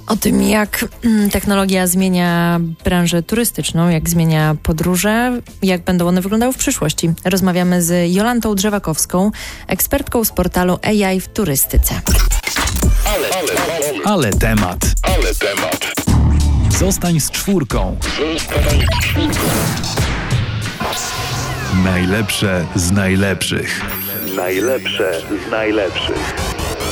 O tym, jak technologia zmienia branżę turystyczną, jak zmienia podróże, jak będą one wyglądały w przyszłości. Rozmawiamy z Jolantą Drzewakowską, ekspertką z portalu AI w turystyce. Ale temat. Zostań z czwórką. Najlepsze z najlepszych. Najlepsze z najlepszych.